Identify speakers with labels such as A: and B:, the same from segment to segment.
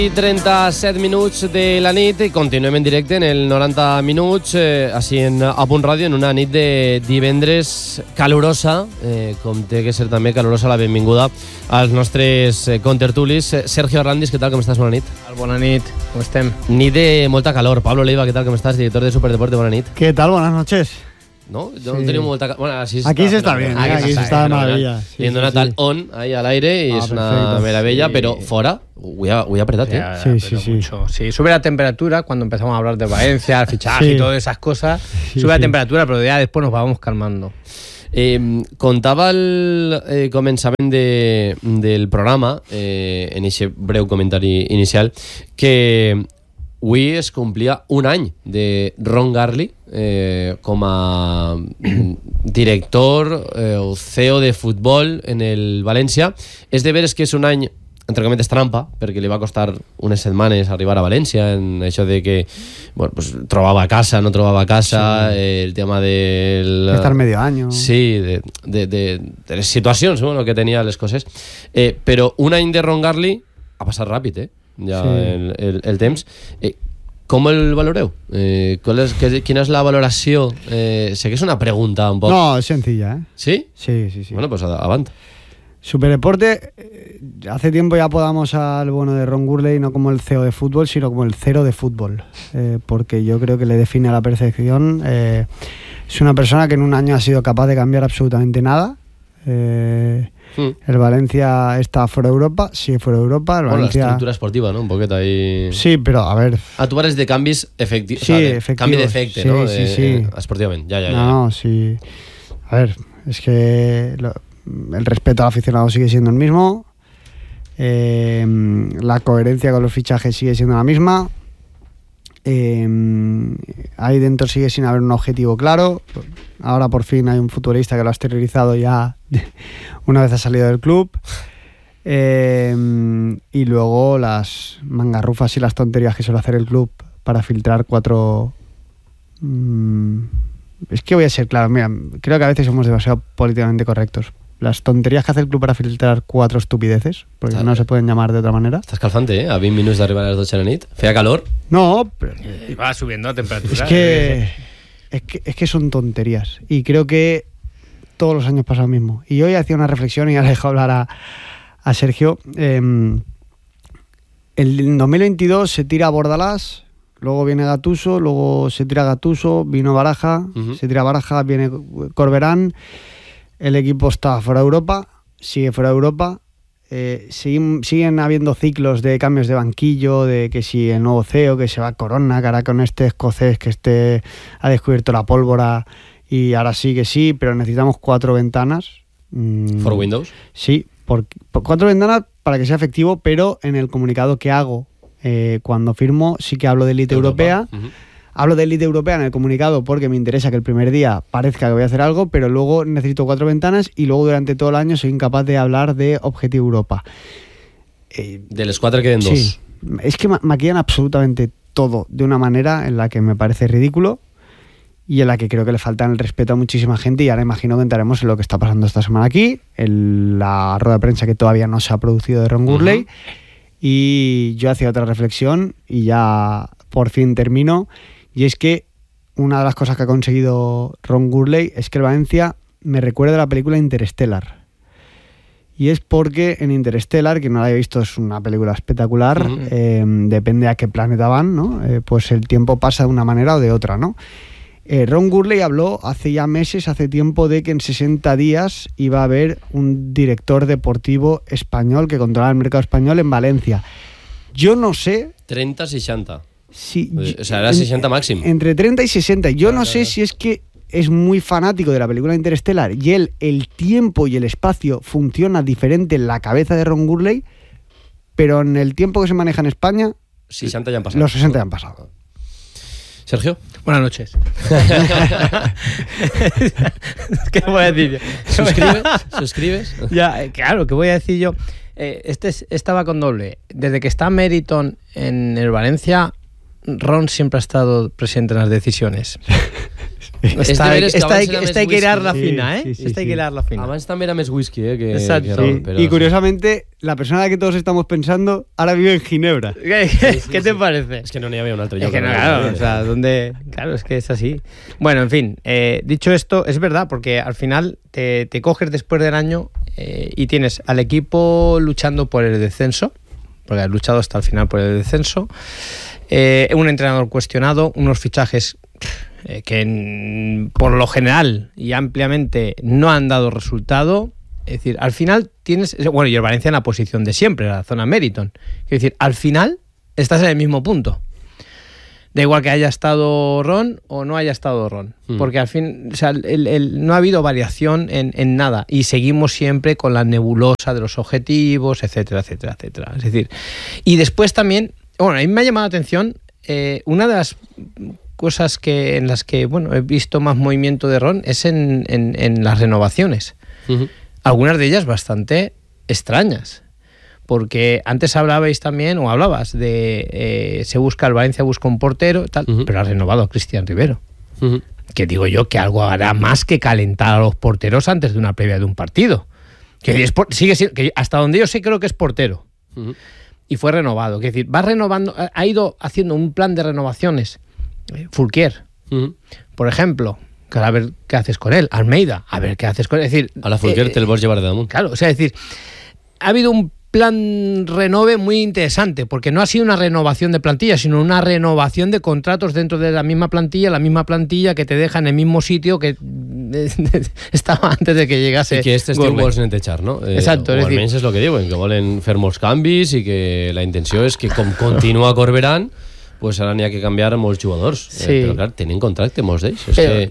A: I 37 minuts de la nit i continuem en directe en el 90 minuts així a Punt Ràdio en una nit de divendres calurosa, com té que ser també calurosa la benvinguda als nostres contertulis. Sergio Arlandis, què tal, com estàs? Bona nit.
B: Bona nit, com estem?
A: Nit de molta calor. Pablo Leiva, què tal, com estàs? Director de Superdeporte, bona nit.
C: ¿Qué tal? Buenas noches.
A: ¿No? Yo no tenía molta... Bueno,
C: aquí se está bien, aquí se está de maravilla.
A: Viendo Natal on ahí al aire y es una maravilla, sí. Pero fuera, voy a apretar, ¿eh?
B: Sí, sube la temperatura cuando empezamos a hablar de Valencia, el fichaje y todas esas cosas. Sube la temperatura, pero ya después nos vamos calmando.
A: Contava al començament del programa, en aquest breu comentari inicial, que avui es complia un any de Ron Garley com a director o CEO de futbol en el València. És de veres que és un any, entre cometes, trampa, perquè li va costar unes setmanes arribar a València, en això de que bueno, pues, trobava casa, no trobava casa, el tema del...
C: Estar medio año.
A: Sí, de les situacions, bueno, que tenia les coses. Però un any de Ron Garley ha passat ràpid, ja el temps. Com el valoreu? Quina és la valoració? Sé que és una pregunta un poc...
C: No, es sencilla, ¿eh?
A: ¿Sí?
C: Sí.
A: Bueno, pues avant.
C: Superdeporte, hace tiempo ya podamos al bueno de Ron Gurley no como el CEO de fútbol, sino como el cero de fútbol, porque yo creo que le define a la perfección. Es una persona que en un año ha sido capaz de cambiar absolutamente nada. El Valencia está fuera de Europa, sigue fuera de Europa. El Valencia...
A: la estructura esportiva, ¿no? Un poquito ahí...
C: Sí, pero a ver...
A: tú parles de canvis efectivos.
C: Sí,
A: o sea,
C: efectivos.
A: Canvi d'efecte,
C: sí,
A: ¿no?
C: Sí.
A: Esportivament, ya.
C: No, sí. A ver, es que el respeto al aficionado sigue siendo el mismo. La coherencia con los fichajes sigue siendo la misma. Ahí dentro sigue sin haber un objetivo claro. Ahora por fin hay un futbolista que lo ha exteriorizado ya una vez ha salido del club. Y luego las mangarrufas y las tonterías que suele hacer el club para filtrar cuatro... Es que voy a ser claro, mira, creo que a veces somos demasiado políticamente correctos. Las tonterías que hace el club para filtrar cuatro estupideces, porque no se pueden llamar de otra manera.
A: Estás calfante, a 20 minutos de arribar a las 12 de la nit. ¿Feia calor?
C: No, pero...
B: Va subiendo la temperatura.
C: Es que son tonterías. Y creo que todos los años pasa lo mismo. Y hoy hacía una reflexión y ya le dejo hablar a Sergio. El 2022 se tira a Bordalás, luego viene Gattuso, luego se tira Gattuso, vino Baraja, se tira Baraja, viene Corberán. El equipo está fuera de Europa, sigue fuera de Europa. Siguen habiendo ciclos de cambios de banquillo, de que si el nuevo CEO, que se va a Corona, que ahora con este escocés que ha descubierto la pólvora y ahora sí que sí, pero necesitamos 4 ventanas.
A: ¿For Windows?
C: Sí, por 4 ventanas para que sea efectivo, pero en el comunicado que hago cuando firmo sí que hablo de élite europea. Hablo de élite europea en el comunicado porque me interesa que el primer día parezca que voy a hacer algo, pero luego necesito 4 ventanas y luego durante todo el año soy incapaz de hablar de Objetivo Europa.
A: De los 4 queden 2.
C: Sí, es que maquillan absolutamente todo de una manera en la que me parece ridículo y en la que creo que le falta el respeto a muchísima gente, y ahora imagino que entraremos en lo que está pasando esta semana aquí, en la rueda de prensa que todavía no se ha producido de Ron Gurley. Y yo hacía otra reflexión y ya por fin termino. Y es que una de las cosas que ha conseguido Ron Gurley es que el Valencia me recuerda a la película Interstellar. Y es porque en Interstellar, que no la haya visto, es una película espectacular, depende a qué planeta van, ¿no? Pues el tiempo pasa de una manera o de otra, ¿no? Ron Gurley habló hace ya meses, hace tiempo, de que en 60 días iba a haber un director deportivo español que controlaba el mercado español en Valencia. Yo no sé...
A: 30-60.
C: Sí,
A: o sea, era 60 máximo.
C: Entre 30 y 60. Yo no sé si es que es muy fanático de la película Interstellar y el tiempo y el espacio funciona diferente en la cabeza de Ron Gurley, pero en el tiempo que se maneja en España,
A: 60 ya han pasado.
C: Los 60 ya han pasado.
A: Sergio.
B: Buenas noches. ¿Qué voy a decir yo?
A: ¿Suscribes?
B: Ya, claro, ¿qué voy a decir yo? Estaba con doble. Desde que está Meriton en el Valencia, Ron siempre ha estado presente en las decisiones.
A: Esta
B: hay que hilar-la fina, eh?
C: Sí,
B: Esta hay que hilar-la fina.
A: Abans també era més whisky, que
B: Exacto.
A: Ron,
C: Sí,
A: però
C: y curiosamente, la persona a la que todos estamos pensando ahora vive en Ginebra.
B: ¿Qué te parece?
A: És que no n'hi havia un altre
B: Es
A: lloc.
B: que no, claro, o sea, ¿dónde? Claro, es que es así. Bueno, en fin, dicho esto, es verdad, porque al final te coges después del año y tienes al equipo luchando por el descenso, porque has luchado hasta el final por el descenso, un entrenador cuestionado, unos fichajes que por lo general y ampliamente no han dado resultado. Es decir, al final tienes... Bueno, y el Valencia en la posición de siempre, la zona Meriton. Es decir, al final estás en el mismo punto. Da igual que haya estado Ron o no haya estado Ron. Porque al fin, o sea, no ha habido variación en nada. Y seguimos siempre con la nebulosa de los objetivos, etcétera, etcétera, etcétera. Es decir, y después también... Bueno, a mí me ha llamado la atención una de las cosas en las que bueno, he visto más movimiento de Ron es en las renovaciones. Algunas de ellas bastante extrañas. Porque antes hablabais también, o hablabas de el Valencia busca un portero, tal, pero ha renovado a Cristian Rivero. Que digo yo que algo hará más que calentar a los porteros antes de una previa de un partido. Que sigue siendo, que hasta donde yo sé creo que es portero. Y fue renovado. Es decir, va renovando, ha ido haciendo un plan de renovaciones. Fulquier, por ejemplo, que a ver qué haces con él. Almeida, a ver qué haces con él. Es decir,
A: a la Fulquier te el vols llevar de damunt.
B: Claro, o sea, es decir, ha habido un plan renove muy interesante, porque no ha sido una renovación de plantilla, sino una renovación de contratos dentro de la misma plantilla que te deja en el mismo sitio que estava antes de que llegase.
A: I que este estiu vols netejar, no?
B: Exacto.
A: O almenys és el que diuen, que volen fer molts canvis i que la intenció és que com continua Corberán, pues ahora n'hi ha que canviar molts jugadors.
B: Sí.
A: Pero claro, tienen contracte molts d'ells.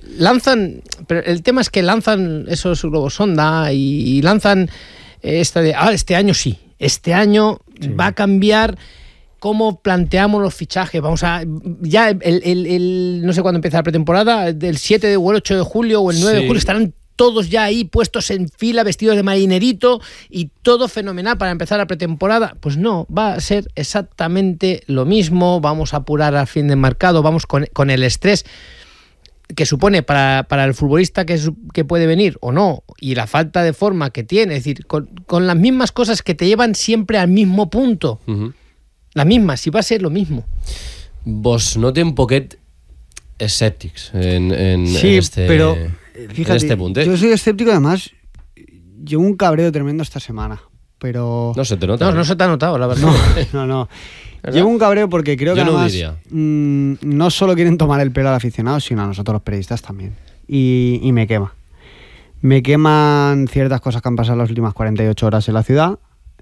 B: Pero el tema es que lanzan esos globos sonda y lanzan este año sí. Este año va a cambiar cómo planteamos los fichajes. Vamos a... Ya no sé cuándo empieza la pretemporada, del 7 o el 8 de julio o el 9 de julio estarán todos ya ahí puestos en fila, vestidos de marinerito y todo fenomenal para empezar la pretemporada. Pues no, va a ser exactamente lo mismo. Vamos a apurar al fin de mercado, vamos con el estrés que supone para el futbolista que puede venir o no, y la falta de forma que tiene, es decir, con las mismas cosas que te llevan siempre al mismo punto. Las mismas, si va a ser lo mismo.
A: Vos noten un poquet escèptics en
C: sí, pero fíjate,
A: en este punto.
C: Yo soy escéptico, además llevo un cabreo tremendo esta semana, pero...
A: No se te nota.
B: No se te ha notado, la verdad.
C: No. Llevo un cabreo porque creo que además no solo quieren tomar el pelo al aficionado, sino a nosotros los periodistas también. Y me quema. Me queman ciertas cosas que han pasado las últimas 48 horas en la ciudad.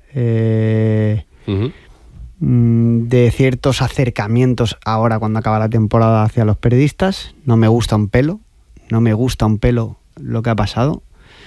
C: De ciertos acercamientos ahora cuando acaba la temporada hacia los periodistas. No me gusta un pelo lo que ha pasado.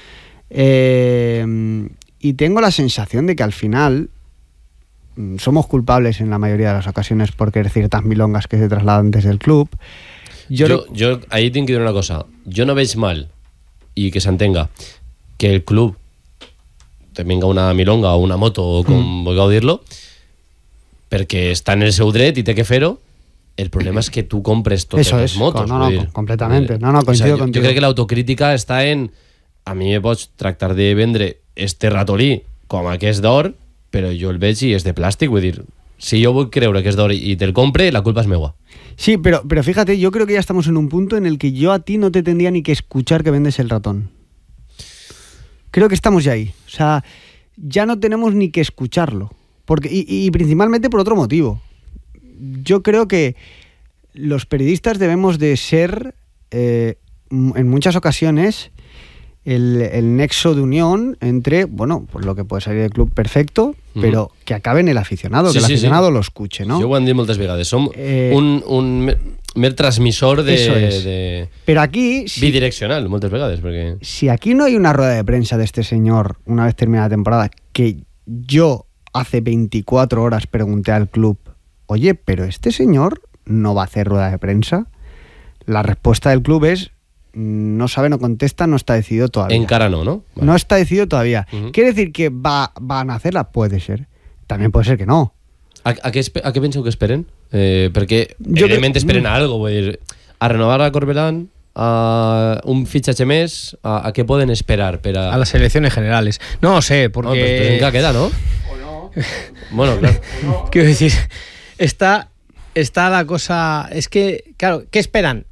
C: Y tengo la sensación de que al final somos culpables en la mayoría de las ocasiones por querer ciertas milongas que se trasladan desde el club.
A: Jo ahí tinc que dir una cosa. Jo no veig mal, i que s'entenga, que el club te venga una milonga o una moto o com vulgueu dir-lo, perquè està en el seu dret i té que fer-ho. El problema és que tu compres totes les motos.
C: No, completamente. Coincido contigo.
A: Jo crec que l'autocrítica està en... A mi me pots tractar de vendre este ratolí com aquest d'or, però jo el veig i és de plàstic, vull dir, si yo voy a creure que es d'or y te el compre, la culpa es meua.
C: Sí, pero fíjate, yo creo que ya estamos en un punto en el que yo a ti no te tendría ni que escuchar que vendes el ratón. Creo que estamos ya ahí. O sea, ya no tenemos ni que escucharlo. Porque, y principalmente por otro motivo. Yo creo que los periodistas debemos de ser, en muchas ocasiones, el nexo de unión entre, bueno, pues lo que puede salir del club perfecto, pero que acabe en el aficionado, que el aficionado lo escuche, ¿no?
A: Jo ho hem dit moltes vegades, som un mer transmissor de...
C: Pero aquí...
A: bidireccional, moltes vegades, perquè...
C: Si aquí no hay una rueda de prensa de este señor, una vez terminada la temporada, que yo hace 24 horas pregunté al club, oye, pero este señor no va a hacer rueda de prensa, la respuesta del club es... no sabe, no contesta, no está decidido todavía.
A: Encara no, ¿no?
C: Vale. No está decidido todavía. ¿Quiere decir que van a hacerla? Puede ser. También puede ser que no.
A: A què penseu que esperen? Perquè
C: Jo
A: evidentment
C: crec-
A: esperen a algo, vull dir, a renovar a Corberán, a un fitxatge més, a què poden esperar per a...
B: A las elecciones generales. No sé,
A: No, pues
B: porque...
A: encara queda, ¿no? Bueno, claro.
B: Quiero decir, está la cosa... Es que, claro, ¿qué esperan?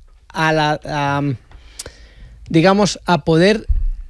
B: Digamos, a poder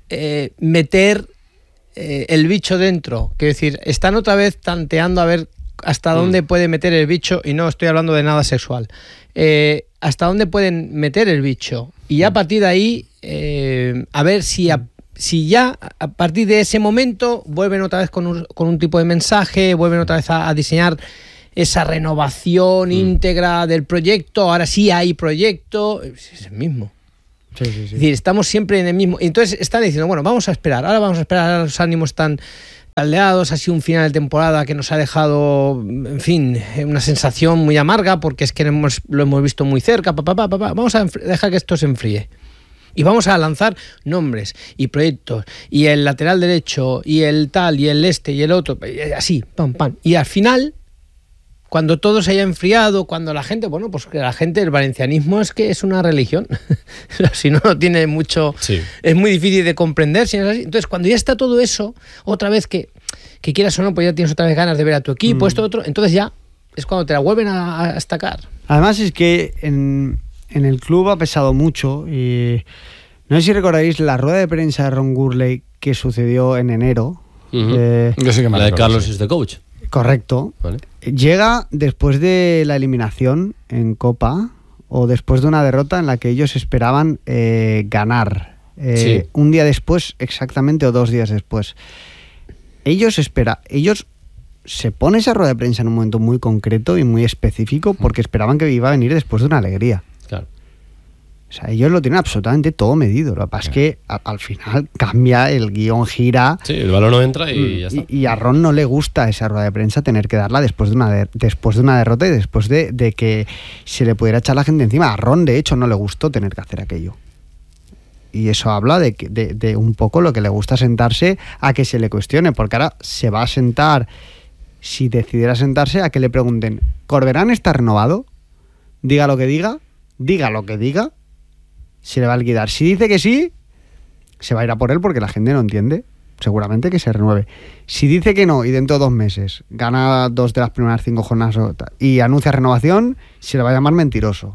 B: meter el bicho dentro. Quiero decir, están otra vez tanteando a ver hasta dónde puede meter el bicho, y no estoy hablando de nada sexual. Hasta dónde pueden meter el bicho. Y ya a partir de ahí, a ver si ya a partir de ese momento vuelven otra vez con un tipo de mensaje, vuelven otra vez a diseñar esa renovación íntegra del proyecto. Ahora sí hay proyecto, es el mismo.
C: Sí.
B: Es decir, estamos siempre en el mismo. Entonces están diciendo, bueno, vamos a esperar, ahora los ánimos están caldeados, ha sido un final de temporada que nos ha dejado, en fin, una sensación muy amarga, porque es que lo hemos visto muy cerca, vamos a dejar que esto se enfríe. Y vamos a lanzar nombres y proyectos, y el lateral derecho, y el tal, y el este, y el otro, así, pam, pam. Y al final, cuando todo se haya enfriado, cuando la gente, bueno, pues que la gente, el valencianismo es que es una religión. Si no tiene mucho,
A: Sí.
B: es muy difícil de comprender. Si no es así. Entonces, cuando ya está todo eso, otra vez que quieras o no, pues ya tienes otra vez ganas de ver a tu equipo, esto, otro, entonces ya es cuando te la vuelven a destacar.
C: Además es que en el club ha pesado mucho, y no sé si recordáis la rueda de prensa de Ron Gurley que sucedió en enero.
A: Ujú.
D: Yo sé que me
A: La de
D: acuerdo,
A: Carlos
D: sí.
A: es de coach.
C: Correcto.
A: Vale.
C: Llega después de la eliminación en Copa, o después de una derrota en la que ellos esperaban ganar.
A: Sí.
C: Un día después, exactamente, o 2 días después. Ellos se pone esa rueda de prensa en un momento muy concreto y muy específico, porque esperaban que iba a venir después de una alegría.
A: Claro.
C: O sea, ellos lo tienen absolutamente todo medido. Lo que pasa es que al final cambia, el guión gira.
A: Sí, el balón no entra y ya está.
C: Y a Ron no le gusta esa rueda de prensa, tener que darla después de una derrota y después de que se le pudiera echar la gente encima. A Ron, de hecho, no le gustó tener que hacer aquello. Y eso habla de un poco lo que le gusta sentarse a que se le cuestione, porque ahora se va a sentar, si decidiera sentarse, a que le pregunten: ¿Corberán está renovado? Diga lo que diga, se le va a liquidar. Si dice que sí, se va a ir a por él, porque la gente no entiende, seguramente, que se renueve. Si dice que no y dentro de 2 meses gana 2 de las primeras 5 jornadas y anuncia renovación, se le va a llamar mentiroso.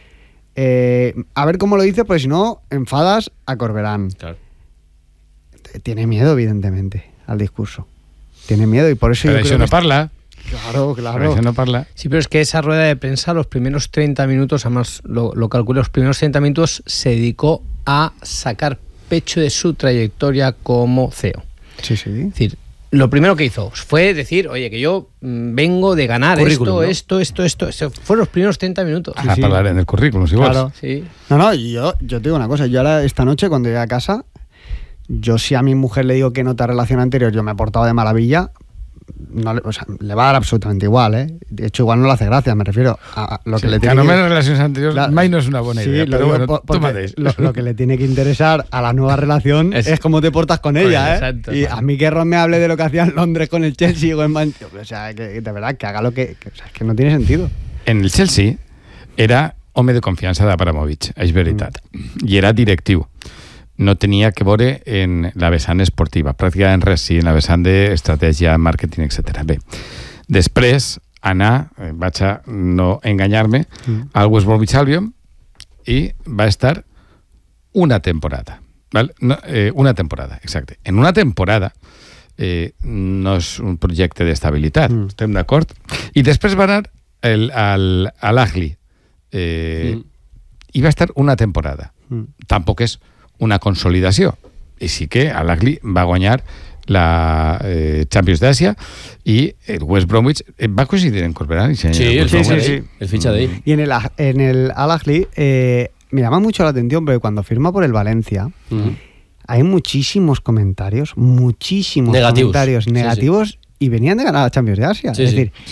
C: A ver cómo lo dice, pues si no, enfadas a Corberán.
A: Claro.
C: Tiene miedo, evidentemente, al discurso. Tiene miedo, y por eso
D: Pero
C: yo
D: eso
C: creo
D: no
C: que...
D: parla.
C: Claro.
D: Pero eso no parla.
B: Sí, pero es que esa rueda de prensa, los primeros 30 minutos, además lo calculé, los primeros 30 minutos se dedicó a sacar pecho de su trayectoria como CEO.
C: Sí.
B: Es decir, lo primero que hizo fue decir, oye, que yo vengo de ganar
A: Currículum,
B: esto. Eso fueron los primeros 30 minutos.
D: A hablar en el currículum, igual.
C: Claro.
B: Sí.
C: No, yo te digo una cosa. Yo ahora, esta noche, cuando llegue a casa, yo, si a mi mujer le digo que en otra relación anterior yo me he portado de maravilla, le va a dar absolutamente igual, ¿eh? De hecho, igual no le hace gracia, me refiero a lo que le tiene
D: no
C: que...
D: me relaciones anteriores,
C: Claro.
D: mai no es una buena
C: Sí,
D: idea,
C: lo
D: pero
C: digo
D: bueno,
C: porque
D: tómate.
C: lo que le tiene que interesar a la nueva relación es cómo te portas con ella, ¿eh?
B: Exacto.
C: Y a mí que Ron me hable de lo que hacía en Londres con el Chelsea o en o sea, que de verdad, que haga lo que o sea, es que no tiene sentido.
D: En el Chelsea era home de confiança d'Abramovich, és veritat. I era directiu. No tenia que veure en la vessant esportiva, pràcticament res, sí, en la vessant d'estratègia, màrqueting, etc. Bé, després anar, vaig a no enganyar-me, al West Bromwich Albion, i va estar una temporada. ¿Vale? No, una temporada, exacte. En una temporada no és un projecte d'estabilitat, estem d'acord? I després va anar a l'Agli i va estar una temporada. Tampoc és una consolidació. I sí que a l'Agli va guanyar la Champions d'Àsia y el West Bromwich va coincidir en Corberán.
A: Sí, el ficha de ahí.
C: Y en el Al-Ahly me llama mucho la atención porque cuando firma por el Valencia hay muchísimos comentarios,
A: negativos,
C: negativos, y venían de ganar la Champions de Asia.
A: Sí,
C: es decir,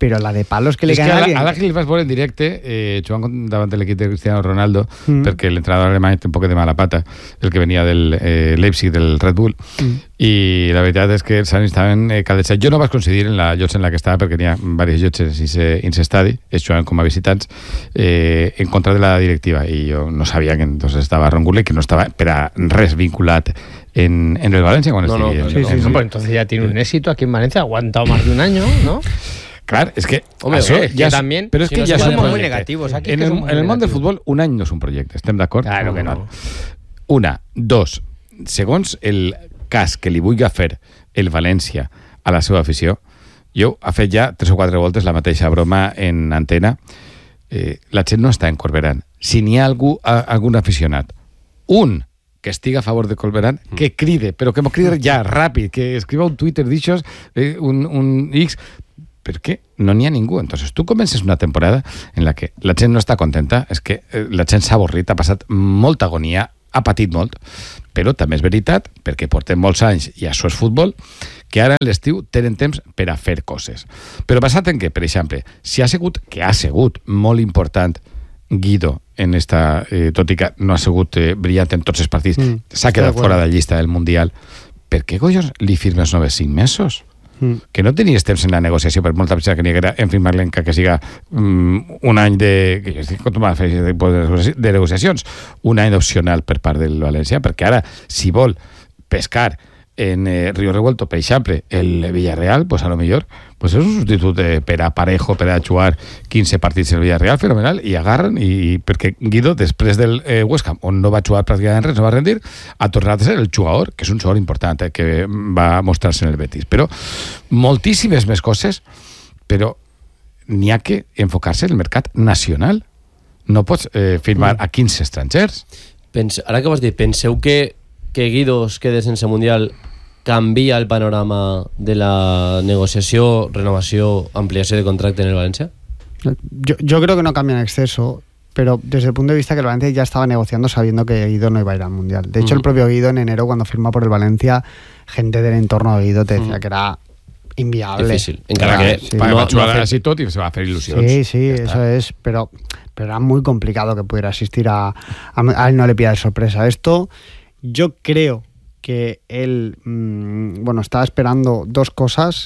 C: però la de palos que li
D: és que
C: caen a alguien...
D: ara que li vas veure en directe, jugant davant de l'equip de Cristiano Ronaldo, perquè l'entrenador alemany té un poc de mala pata, el que venia del Leipzig, del Red Bull, i la veritat és que els anys estaven cadetsats. Jo no vaig coincidir en la llotja en la que estava, perquè n'hi ha diverses llotges en aquest estadi, ells jugant com a visitants, en contra de la directiva, i jo no sabia que entonces estava Ron Gurley, que no estava per a res vinculat en el Valencia.
B: Pues entonces ya tiene un éxito aquí en Valencia, ha aguantado más de un año, ¿no?
D: Claro, es que
B: hombre,
D: eso
B: ya también,
D: pero es
B: si
D: que
B: no
D: ya
B: somos
D: somos
B: muy negativos aquí.
D: En el món del futbol, un any no és un projecte, estem d'acord?
B: Claro que no.
D: Una, dos, segons el cas que li vulgui fer el València a la seva afició, jo ha fet ja 3 o 4 voltes la mateixa broma en antena, la gent no està en Corberán. Si n'hi ha algun aficionat, un que estigui a favor de Corberán, que cride, però que m'ho cride ja, ràpid, que escriva un Twitter d'ixos, un X, perquè no n'hi ha ningú. Entonces, tu comences una temporada en la que la gent no està contenta, és que la gent s'ha avorrit, ha passat molta agonia, ha patit molt, però també és veritat, perquè portem molts anys i això és futbol, que ara a l'estiu tenen temps per a fer coses. Però basat en què, per exemple, si ha sigut, que ha sigut molt important Guido en esta, tot i que no ha sigut brillant en tots els partits, s'ha quedat fora de la llista del Mundial, per què collons li firmes 5 mesos? Que no tenies temps en la negociació, per molta persona que n'hi haguera en firmar-le que siga un any de... que jo estic acostumat a fer de negociacions, un any opcional per part del València, perquè ara, si vol pescar en Río Revuelto, per exemple, el Villarreal, pues a lo millor pues és un substitut per a Parejo, per a jugar 15 partits el Villarreal, fenomenal, i agarren, i perquè Guido, després del West Ham, on no va jugar pràcticament res, no va rendir, ha tornat a ser el jugador, que és un jugador important, que va mostrar-se en el Betis. Però moltíssimes més coses, però n'hi ha que enfocar-se en el mercat nacional. No pots firmar a 15 estrangers.
A: Ara que vas dir, penseu que Guido es quede sense Mundial canvia el panorama de la negociació, renovació, ampliació de contracte en el Valencia?
C: Yo creo que no cambia en exceso, pero desde el punto de vista que el Valencia ya estaba negociando sabiendo que Guido no iba a ir al Mundial. De hecho, el propio Guido en enero, cuando firma por el Valencia, gente del entorno de Guido te decía que era inviable.
A: Difícil. Encara que
C: sí.
D: Va a jugar así tot i se va a fer il·lusions.
C: Sí, eso es, pero era muy complicado que pudiera asistir a él, no le pilla de sorpresa esto. Yo creo que él, estaba esperando 2 cosas.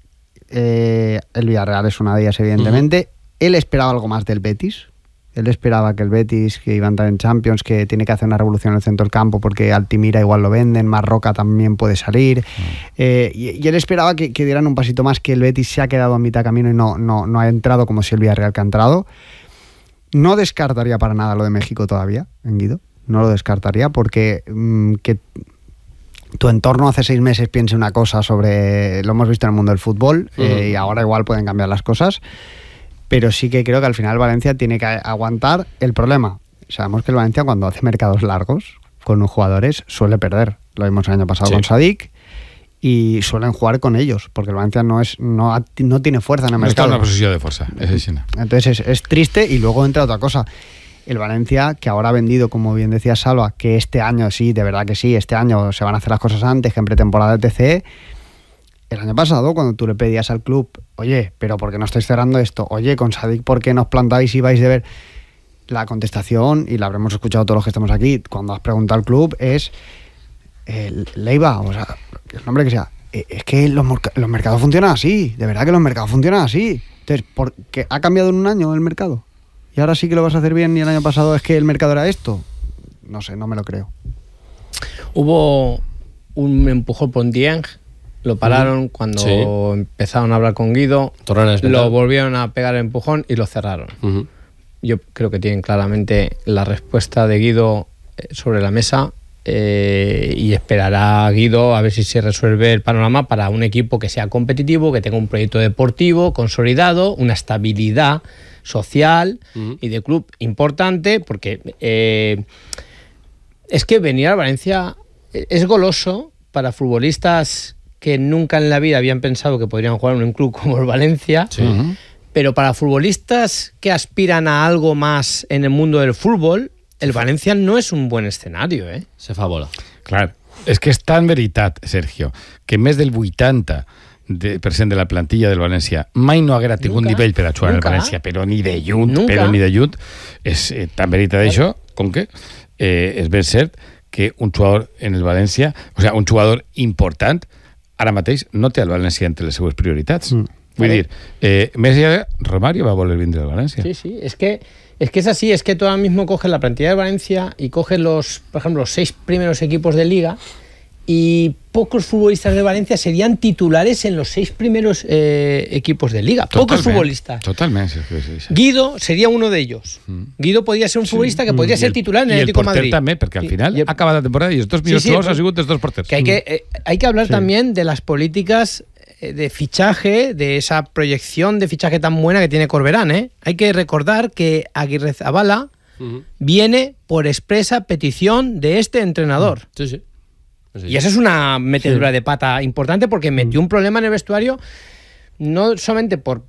C: El Villarreal es una de ellas, evidentemente. Él esperaba algo más del Betis. Él esperaba que el Betis, que iba a entrar en Champions, que tiene que hacer una revolución en el centro del campo porque Altimira igual lo venden, Marroca también puede salir. Y él esperaba que dieran un pasito más, que el Betis se ha quedado a mitad camino y no ha entrado como si el Villarreal que ha entrado. No descartaría para nada lo de México todavía, en Guido. No lo descartaría porque que tu entorno hace 6 meses piense una cosa sobre... Lo hemos visto en el mundo del fútbol y ahora igual pueden cambiar las cosas, pero sí que creo que al final Valencia tiene que aguantar el problema. Sabemos que el Valencia cuando hace mercados largos con jugadores suele perder. Lo vimos el año pasado con Sadik y suelen jugar con ellos porque el Valencia no tiene fuerza en el mercado.
D: Está en una posición de fuerza.
C: Entonces es triste y luego entra otra cosa. El Valencia, que ahora ha vendido, como bien decía Salva, que este año sí, de verdad que sí, este año se van a hacer las cosas antes que en pretemporada de TCE. El año pasado, cuando tú le pedías al club, oye, pero ¿por qué no estáis cerrando esto? Oye, con Sadik, ¿por qué no os plantáis y vais de ver? La contestación, y la habremos escuchado todos los que estamos aquí, cuando has preguntado al club, es Leiva, o sea, el nombre que sea. Es que los mercados funcionan así, de verdad que los mercados funcionan así. Entonces, ¿por qué ha cambiado en un año el mercado? ¿Y ahora sí que lo vas a hacer bien y el año pasado es que el mercado era esto? No sé, no me lo creo.
B: Hubo un empujón por Dieng, lo pararon cuando empezaron a hablar con Guido, lo volvieron a pegar el empujón y lo cerraron. Yo creo que tienen claramente la respuesta de Guido sobre la mesa y esperará a Guido a ver si se resuelve el panorama para un equipo que sea competitivo, que tenga un proyecto deportivo consolidado, una estabilidad social y de club importante, porque es que venir a Valencia es goloso para futbolistas que nunca en la vida habían pensado que podrían jugar en un club como el Valencia, pero para futbolistas que aspiran a algo más en el mundo del fútbol, el Valencia no és un bon escenari,
A: Se fa bola.
D: Clar, és que és tan veritat, Sergio, que més del 80 present de la plantilla del València mai no haguera tingut nivell per a jugar en el València, però ni de lluny, és tan veritat això com que és ben cert que un jugador en el València, o sigui, un jugador important, ara mateix no té el València entre les seues prioritats. Vull dir, més allà, Romario va voler vindre al València.
B: Sí, es que es así, es que tú ahora mismo coges la plantilla de Valencia y coges por ejemplo, los 6 primeros equipos de Liga y pocos futbolistas de Valencia serían titulares en los 6 primeros equipos de Liga. Pocos futbolistas.
D: Totalmente. Sí.
B: Guido sería uno de ellos. Guido podría ser un futbolista que podría ser titular en el Atlético de Madrid.
D: Y el porter también, porque al final acaba la temporada y estos minutos han sido de dos porteros.
B: Que hay que hablar también de las políticas de fichaje, de esa proyección de fichaje tan buena que tiene Corberán, ¿eh? Hay que recordar que Aguirrezabala viene por expresa petición de este entrenador.
A: Sí.
B: Y esa es una metedura de pata importante porque metió un problema en el vestuario, no solamente por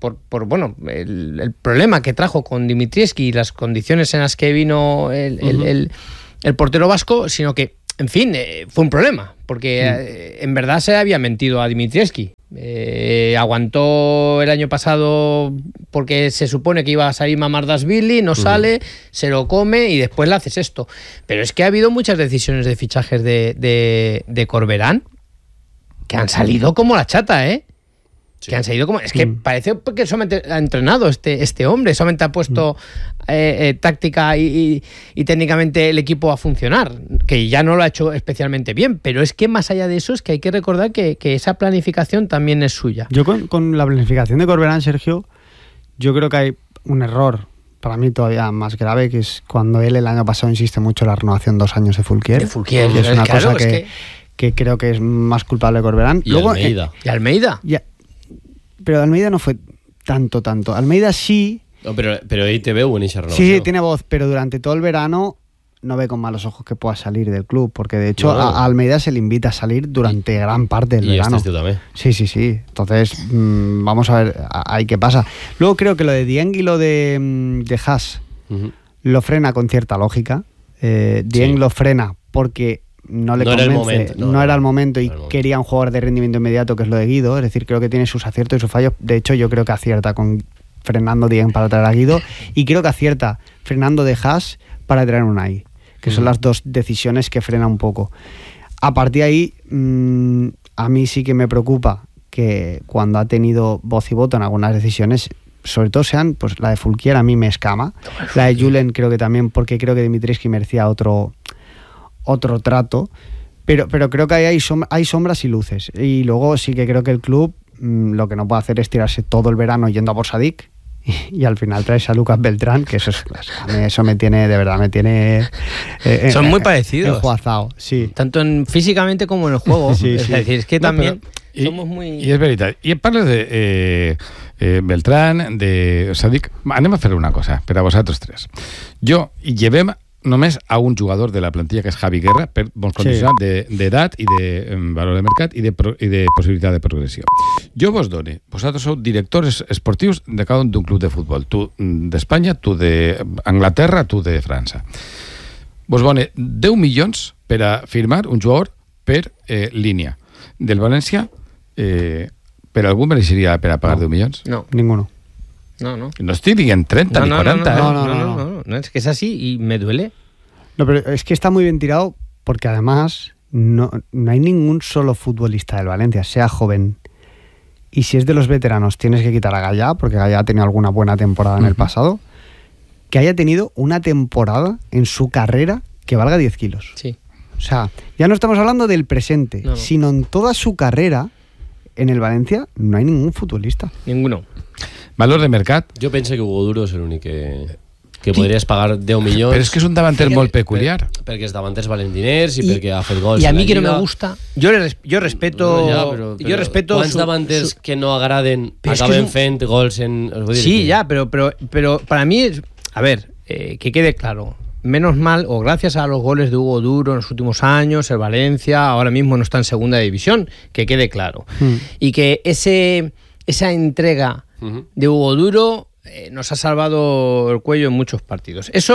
B: el problema que trajo con Dimitrievski y las condiciones en las que vino el portero vasco, sino que, en fin, fue un problema, porque en verdad se había mentido a Dimitrievski. Aguantó el año pasado porque se supone que iba a salir Mamardashvili, no sale, se lo come y después le haces esto. Pero es que ha habido muchas decisiones de fichajes de Corberán que han salido como la chata, ¿eh? Sí. Que han salido como... Es que parece que solamente ha entrenado este hombre, solamente ha puesto táctica y técnicamente el equipo a funcionar, que ya no lo ha hecho especialmente bien, pero es que más allá de eso es que hay que recordar que esa planificación también es suya.
C: Yo con la planificación de Corberán, Sergio, yo creo que hay un error para mí todavía más grave, que es cuando él el año pasado insiste mucho en la renovación 2 años de Fulquier. Que es una cosa que creo que es más culpable de Corberán.
A: Y luego, Almeida.
B: ¿Y Almeida?
C: Pero Almeida no fue tanto. Almeida sí.
A: No, pero ahí te veo en esa renovación.
C: Sí, tiene voz, pero durante todo el verano no ve con malos ojos que pueda salir del club, porque de hecho a Almeida se le invita a salir durante gran parte del verano.
A: Y también.
C: Sí. Entonces, vamos a ver ahí qué pasa. Luego creo que lo de Dieng y lo de Haas lo frena con cierta lógica. Dieng lo frena porque no le convence, no era el momento y quería un jugador de rendimiento inmediato, que es lo de Guido. Es decir, creo que tiene sus aciertos y sus fallos. De hecho, yo creo que acierta con frenando Dieng para traer a Guido, y creo que acierta frenando de Haas para traer a Unai, que son las dos decisiones que frena un poco. A partir de ahí, a mí sí que me preocupa que cuando ha tenido voz y voto en algunas decisiones, sobre todo sean, pues la de Fulquier a mí me escama, la de Julen creo que también, porque creo que Dimitrievski merecía otro trato, pero creo que hay sombras y luces. Y luego sí que creo que el club lo que no puede hacer es tirarse todo el verano yendo a por Sadik y al final traes a Lucas Beltrán, que eso me tiene, de verdad, me tiene
B: son muy parecidos,
C: enjuazado, sí.
B: Tanto físicamente como en el juego. Sí. Es decir, es que también somos muy...
D: Y es verdad. Y parles de Beltrán, de Sadik, anem a fer una cosa per a vosaltres tres. Jo llevem només a un jugador de la plantilla, que és Javi Guerra, per bons condicionants d'edat i de valor de mercat i de possibilitat de progressió. Jo vos dono, vosaltres sou directors esportius de cada un d'un club de futbol, tu d'Espanya, tu d'Anglaterra, tu de França. Vos dono 10 milions per a firmar un jugador per línia. Del València, per algú mereixeria per a pagar 10 milions?
B: No.
C: Ninguno.
B: No
C: estoy
B: diciendo
C: 30
B: ni
C: 40.
B: No, es que es así y me duele.
C: No, pero es que está muy bien tirado, porque además no hay ningún solo futbolista del Valencia, sea joven, y si es de los veteranos tienes que quitar a Gallá, porque Gallá ha tenido alguna buena temporada en el pasado, que haya tenido una temporada en su carrera que valga 10 kilos.
B: Sí.
C: O sea, ya no estamos hablando del presente, sino en toda su carrera en el Valencia no hay ningún futbolista.
B: Ninguno.
D: Valor de mercat?
A: Jo penso que Hugo Duro és l'únic que podries pagar 10 milions.
D: Però és que és un davanter molt peculiar.
A: Perquè els davanters valen diners i perquè ha fet gols.
B: I a mi que no me gusta, jo respeto...
A: Yo respeto quants davanters que no agraden acaben fent gols en...
B: Sí, ya, pero para mí, a ver, que quede claro, menos mal o gracias a los goles de Hugo Duro en los últimos años, el Valencia ahora mismo no está en segunda división, que quede claro. Y que esa entrega de Hugo Duro nos ha salvado el cuello en muchos partidos. Eso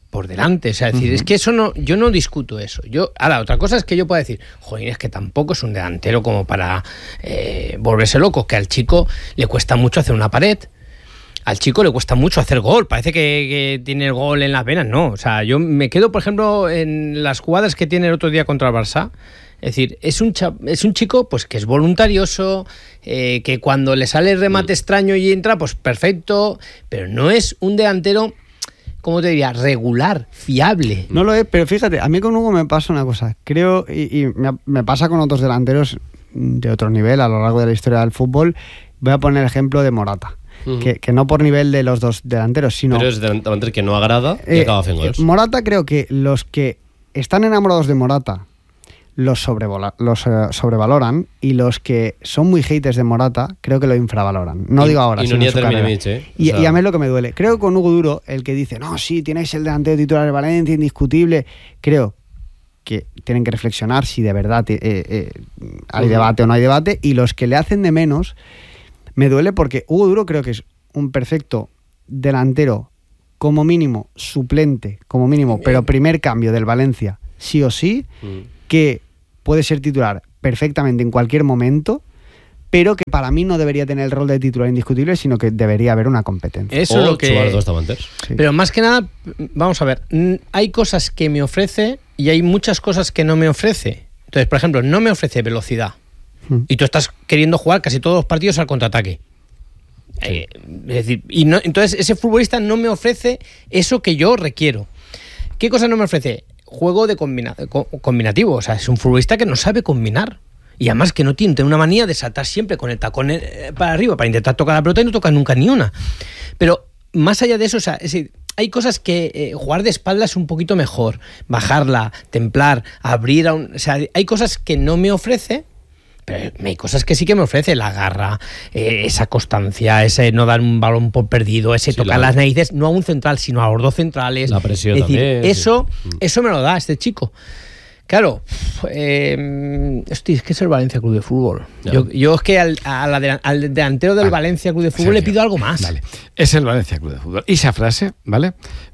B: por delante. O sea, decir, es que eso no, yo no discuto eso. Ahora, otra cosa es que yo pueda decir, joder, es que tampoco es un delantero como para volverse loco, que al chico le cuesta mucho hacer una pared. Al chico le cuesta mucho hacer gol, parece que tiene el gol en las venas, no. O sea, yo me quedo, por ejemplo, en las jugadas que tiene el otro día contra el Barça. Es decir, es un chico pues que es voluntarioso, que cuando le sale el remate extraño y entra, pues perfecto, pero no es un delantero, ¿cómo te diría? Regular, fiable.
C: No lo es, pero fíjate, a mí con Hugo me pasa una cosa. Creo, y me pasa con otros delanteros de otro nivel a lo largo de la historia del fútbol. Voy a poner el ejemplo de Morata. Que no por nivel de los dos delanteros, sino...
A: Pero es delantero que no agrada y acaba haciendo goles.
C: Morata, creo que los que están enamorados de Morata los sobrevaloran, y los que son muy haters de Morata creo que lo infravaloran. No digo ahora, sino en su carrera. Y a mí es lo que me duele. Creo que con Hugo Duro, el que dice, no, sí, tienes el delantero titular de Valencia, indiscutible, creo que tienen que reflexionar si de verdad hay debate o no hay debate, y los que le hacen de menos... Me duele porque Hugo Duro creo que es un perfecto delantero, como mínimo suplente, como mínimo, pero primer cambio del Valencia, sí o sí, que puede ser titular perfectamente en cualquier momento, pero que para mí no debería tener el rol de titular indiscutible, sino que debería haber una competencia.
B: Eso es lo que...
C: Sí.
B: Pero más que nada, vamos a ver, hay cosas que me ofrece y hay muchas cosas que no me ofrece. Entonces, por ejemplo, no me ofrece velocidad. Y tú estás queriendo jugar casi todos los partidos al contraataque. Es decir, entonces ese futbolista no me ofrece eso que yo requiero. ¿Qué cosa no me ofrece? Juego de combinativo. O sea, es un futbolista que no sabe combinar. Y además que no tiene una manía de saltar siempre con el tacón para arriba para intentar tocar la pelota y no toca nunca ni una. Pero más allá de eso, o sea, es decir, hay cosas que jugar de espaldas es un poquito mejor. Bajarla, templar, abrir o sea, hay cosas que no me ofrece. Pero hay cosas que sí que me ofrece, la garra, esa constancia, ese no dar un balón por perdido, ese tocar las narices, no a un central, sino a los dos centrales.
A: La presión
B: es decir,
A: también.
B: Eso me lo da este chico. Claro, es que es el Valencia Club de Fútbol. Yo es que al delantero del Valencia Club de Fútbol le pido algo más.
D: Vale. Es el Valencia Club de Fútbol. Y esa frase, ¿vale?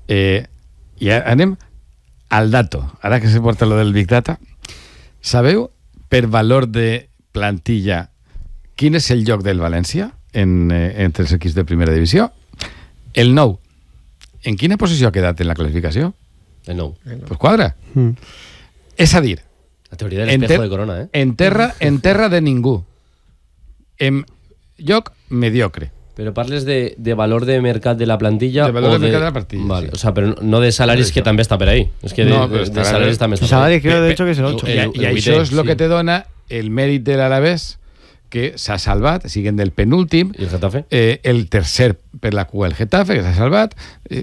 D: I anem al dato. Ara que se porta lo del Big Data, sabeu per valor de plantilla quin és el lloc del València entre els equips de primera divisió? El 9. En quina posició ha quedat en la classificació?
A: El 9.
D: Pues quadra. És a dir,
A: la teoria de l'espejo de Corona,
D: en terra de ningú. En lloc mediocre.
A: Però parles de valor de mercat de la plantilla?
D: De valor de mercat de la plantilla,
A: vale,
D: sí.
A: O sea, però no de salaris, que també està per ahí. És que de salaris també està per ahí.
C: Salaris creo de hecho que es el 8.
D: I això és el que te dona el mèrit de l'Alavés, que s'ha salvat, siguen del penúltim.
A: I el Getafe?
D: El tercer per la cua, el Getafe, que s'ha salvat.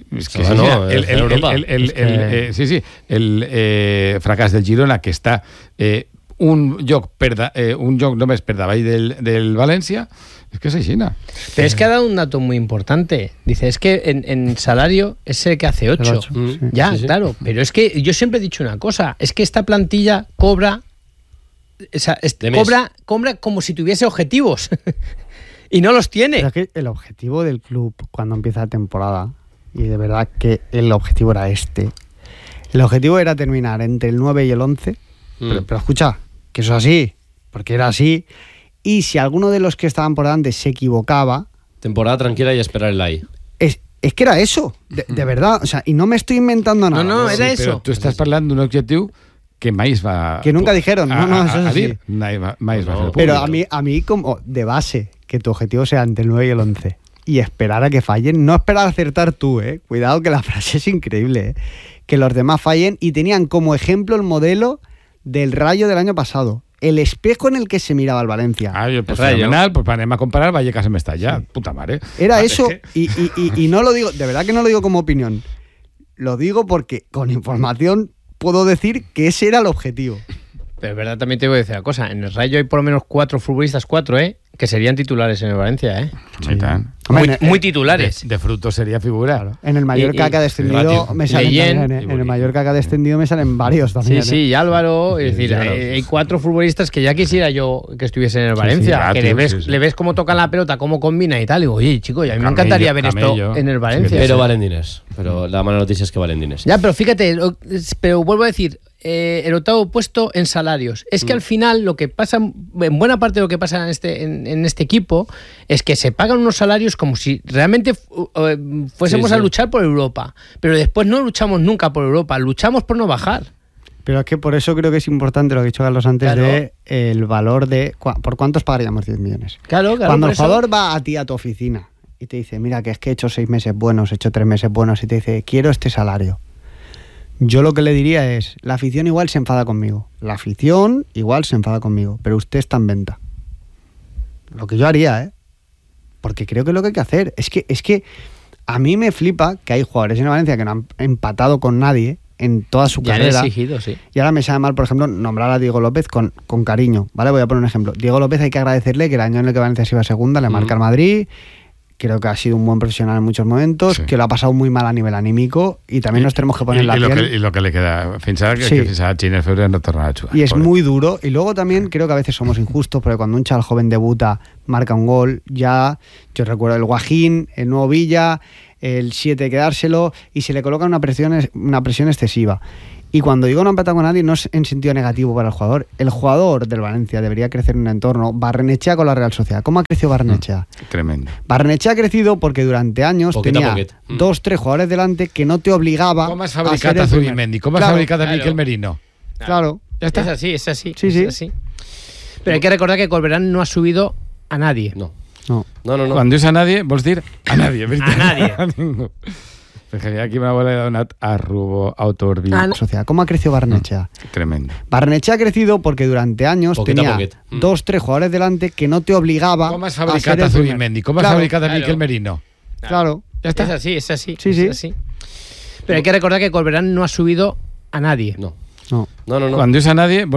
D: El fracàs del Girona, que està un lloc només per davall del València. Es que es Aixina.
B: Pero es que ha dado un dato muy importante. Dice, es que en salario es el que hace 8.
C: Sí.
B: Ya,
A: Sí.
B: claro. Pero es que yo siempre he dicho una cosa. Es que esta plantilla cobra... O sea, cobra como si tuviese objetivos. Y no los tiene.
C: Pero es que el objetivo del club cuando empieza la temporada, y de verdad que el objetivo era este, el objetivo era terminar entre el 9 y el 11. Pero escucha, que eso es así, porque era así. Y si alguno de los que estaban por delante se equivocaba...
A: Temporada tranquila y esperar el ahí.
C: Es que era eso, de verdad. O sea, y no me estoy inventando nada.
B: No, era eso.
D: Però tu estàs parlant d'un objectiu que mai es va...
C: Que nunca dijeron. No, eso es así.
D: Dir. Mai es va fer
C: Pero
D: público.
C: a mí como de base, que tu objetivo sea entre el 9 y el 11 y esperar a que fallen, no esperar a acertar tú, cuidado que la frase es increíble, que los demás fallen, y tenían como ejemplo el modelo del Rayo del año pasado, el espejo en el que se miraba el Valencia.
D: Pues fenomenal, pues anem a comparar Vallecas en Mestalla, puta madre.
C: Era eso, y no lo digo, de verdad que no lo digo como opinión, lo digo porque con información puedo decir que ese era el objetivo.
B: Pero es verdad, también te voy a decir una cosa. En el Rayo hay por lo menos 4 futbolistas, que serían titulares en el Valencia, ¿eh?
D: Sí.
B: Muy titulares.
D: De fruto sería figura.
C: Claro. En el Mallorca que ha descendido me salen
B: Leyen,
C: también, ¿eh? En el Mallorca que ha descendido me salen varios también.
B: Sí, y Álvaro, es decir,
A: claro.
B: hay 4 futbolistas que ya quisiera yo que estuviesen en el Valencia,
D: sí,
B: que le ves cómo tocan la pelota, cómo combina y tal, y digo, oye, chico, a mí me encantaría ver esto en el Valencia.
A: Pero valen diners. Pero la mala noticia es que valen diners.
B: Ya, pero fíjate, pero vuelvo a decir, el octavo puesto en salarios. Es que al final lo que pasa, en buena parte de lo que pasa en este equipo, es que se pagan unos salarios como si realmente fuésemos a luchar por Europa. Pero después no luchamos nunca por Europa, luchamos por no bajar.
C: Pero es que por eso creo que es importante lo que ha dicho Carlos antes,
B: Claro.
C: de el valor de ¿por cuántos pagaríamos 10 millones?
B: Claro,
C: Cuando
B: por
C: el
B: eso.
C: jugador va a ti a tu oficina y te dice, mira, que es que he hecho 6 meses buenos, he hecho 3 meses buenos, y te dice, quiero este salario. Yo lo que le diría es, la afición igual se enfada conmigo. La afición igual se enfada conmigo, pero usted está en venta. Lo que yo haría, ¿eh? Porque creo que es lo que hay que hacer. Es que a mí me flipa que hay jugadores en Valencia que no han empatado con nadie en toda su
B: Ya han
C: carrera.
B: exigido, sí.
C: Y ahora me sabe mal, por ejemplo, nombrar a Diego López con cariño, ¿vale? Voy a poner un ejemplo. Diego López hay que agradecerle que el año en el que Valencia se iba a segunda le marca al Madrid. Creo que ha sido un buen profesional en muchos momentos,
D: Sí.
C: que lo ha pasado muy mal a nivel anímico y también nos tenemos que poner la piel.
D: Y lo que le queda, pensar que
C: Sí.
D: a China el febrero no torna a jugar.
C: Y es
D: Pobre.
C: muy duro. Y luego también creo que a veces somos injustos, porque cuando un chaval joven debuta, marca un gol, ya, yo recuerdo el Guajín, el nuevo Villa, el 7 quedárselo, y se le coloca una presión excesiva. Y cuando digo no ha empatado con nadie, no es en sentido negativo para el jugador. El jugador del Valencia debería crecer en un entorno. Barrenechea con la Real Sociedad. ¿Cómo ha crecido Barrenechea?
D: Tremendo.
C: Barrenechea ha crecido porque durante años
A: Poquet a
C: tenía
A: poquet.
C: 2-3 jugadores delante que no te obligaba
D: ¿Cómo has
C: a ser
D: fabricado
C: el
D: a
C: primer.
D: Zubimendi? ¿Cómo has
C: Claro,
D: fabricado a
B: claro.
D: Miquel Merino?
C: Claro.
D: Ya está.
B: Es así.
C: Sí,
B: es
C: sí.
B: así. Pero hay que recordar que Corberán no ha subido a nadie.
A: No.
C: No.
D: Quan dius a nadie, vols dir a nadie.
B: A nadie.
D: A ningú. Fijaria aquí una bola de donat a Rubo, Autorbí.
C: Sociedad. ¿Cómo ha crecido Barrenechea?
D: Tremendo.
C: Barrenechea ha crecido porque durante años
A: Poquet a
C: tenía
A: poquet.
C: 2-3 jugadores delante que no te obligaba
D: ¿Cómo has
C: a ser
D: fabricado a
C: el primer.
D: Zubimendi? ¿Cómo has
C: Claro,
D: fabricado a
B: claro.
D: Miquel Merino?
C: Claro.
D: Ya está.
B: Es así.
C: Sí,
B: es
C: sí.
B: así. Pero hay que recordar que Corberán no ha subido a nadie.
A: No.
C: No.
A: No.
D: Quan dius a nadie,